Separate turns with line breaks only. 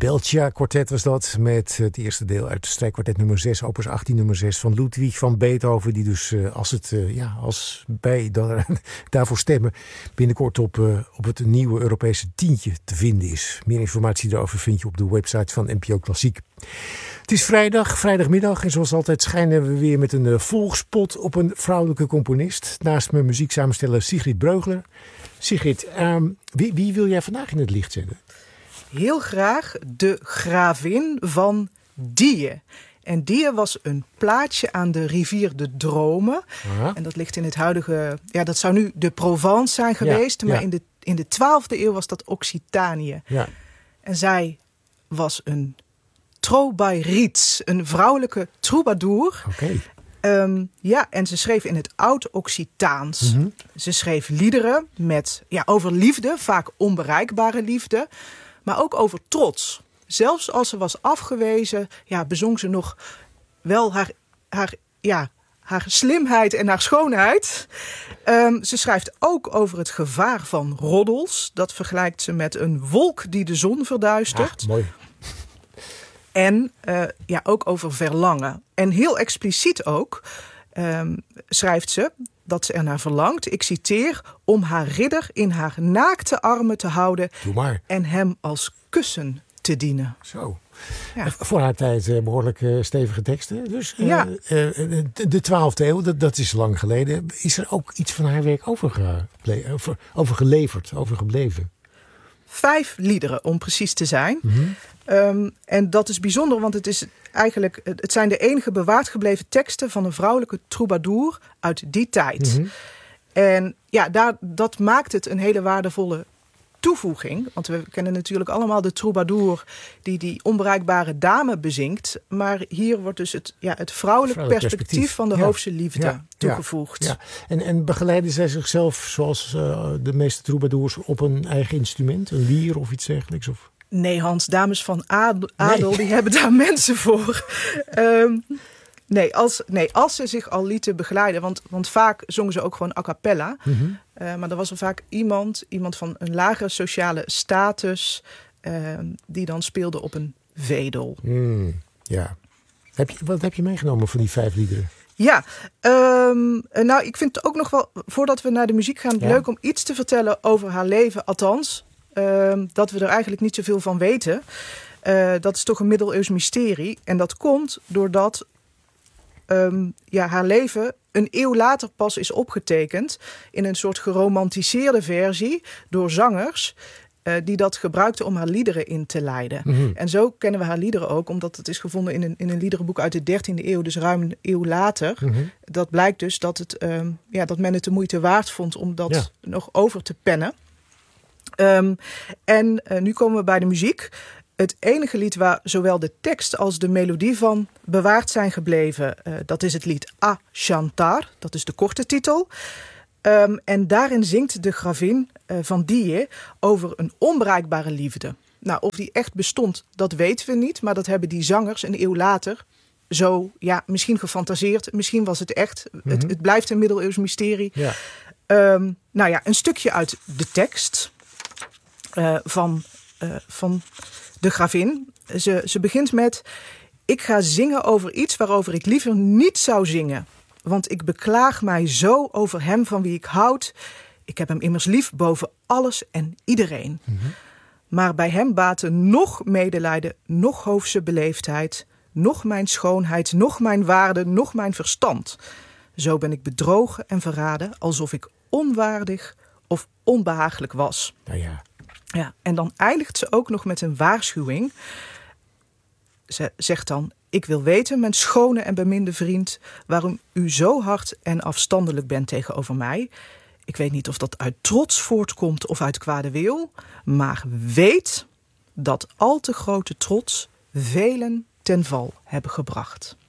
Belcia kwartet was dat, met het eerste deel uit strijkkwartet nummer 6, opus 18 nummer 6 van Ludwig van Beethoven, die dus als wij daarvoor stemmen binnenkort op het nieuwe Europese tientje te vinden is. Meer informatie daarover vind je op de website van NPO Klassiek. Het is vrijdagmiddag en zoals altijd schijnen we weer met een volgspot op een vrouwelijke componist. Naast mijn muzieksamensteller Sigrid Breugler. Sigrid, wie wil jij vandaag in het licht zetten?
Heel graag de gravin van Die. En Die was een plaatsje aan de rivier de Drôme. Aha. En dat ligt in het huidige... Ja, dat zou nu de Provence zijn geweest. Maar in de 12e eeuw was dat Occitanië. Ja. En zij was een troubadourits, een vrouwelijke troubadour.
Oké.
En ze schreef in het Oud-Occitaans. Mm-hmm. Ze schreef liederen over liefde, vaak onbereikbare liefde. Maar ook over trots. Zelfs als ze was afgewezen, bezong ze nog wel haar slimheid en haar schoonheid. Ze schrijft ook over het gevaar van roddels. Dat vergelijkt ze met een wolk die de zon verduistert.
Mooi.
En ook over verlangen. En heel expliciet ook schrijft ze dat ze ernaar verlangt, ik citeer, om haar ridder in haar naakte armen te houden en hem als kussen te dienen.
Zo. Ja. Voor haar tijd behoorlijk stevige teksten. Dus de 12e eeuw, dat is lang geleden. Is er ook iets van haar werk over gebleven?
5 liederen, om precies te zijn.
Mm-hmm.
En dat is bijzonder, want het zijn de enige bewaard gebleven teksten van een vrouwelijke troubadour uit die tijd.
Mm-hmm.
En dat maakt het een hele waardevolle toevoeging. Want we kennen natuurlijk allemaal de troubadour die onbereikbare dame bezingt. Maar hier wordt dus het vrouwelijk perspectief van de hoofdse liefde toegevoegd.
Ja. En begeleiden zij zichzelf zoals de meeste troubadours op een eigen instrument? Een lier of iets dergelijks? Of?
Nee, Hans, dames van adel, die hebben daar mensen voor. Als ze zich al lieten begeleiden, want vaak zongen ze ook gewoon a cappella.
Mm-hmm.
Maar er was er vaak iemand van een lagere sociale status, die dan speelde op een vedel.
Wat heb je meegenomen van die 5 liederen?
Ja, ik vind het ook nog wel, voordat we naar de muziek gaan, leuk om iets te vertellen over haar leven. Althans, dat we er eigenlijk niet zoveel van weten. Dat is toch een middeleeuws mysterie. En dat komt doordat haar leven een eeuw later pas is opgetekend in een soort geromantiseerde versie door zangers die dat gebruikten om haar liederen in te leiden.
Mm-hmm.
En zo kennen we haar liederen ook, omdat het is gevonden in een liederenboek uit de 13e eeuw, dus ruim een eeuw later.
Mm-hmm.
Dat blijkt dus dat dat men het de moeite waard vond om dat nog over te pennen. Nu komen we bij de muziek. Het enige lied waar zowel de tekst als de melodie van bewaard zijn gebleven, dat is het lied A Chantar. Dat is de korte titel. En daarin zingt de gravin van Die over een onbereikbare liefde. Nou, of die echt bestond, dat weten we niet. Maar dat hebben die zangers een eeuw later zo, misschien gefantaseerd. Misschien was het echt.
Mm-hmm.
Het blijft een middeleeuws mysterie.
Ja.
Een stukje uit de tekst van de gravin. Ze begint met: ik ga zingen over iets waarover ik liever niet zou zingen. Want ik beklaag mij zo over hem van wie ik houd. Ik heb hem immers lief boven alles en iedereen.
Mm-hmm.
Maar bij hem baten nog medelijden, nog hoofdse beleefdheid, nog mijn schoonheid, nog mijn waarde, nog mijn verstand. Zo ben ik bedrogen en verraden, alsof ik onwaardig of onbehagelijk was. Ja, en dan eindigt ze ook nog met een waarschuwing. Ze zegt dan: ik wil weten, mijn schone en beminde vriend, waarom u zo hard en afstandelijk bent tegenover mij. Ik weet niet of dat uit trots voortkomt of uit kwade wil, maar weet dat al te grote trots velen ten val hebben gebracht.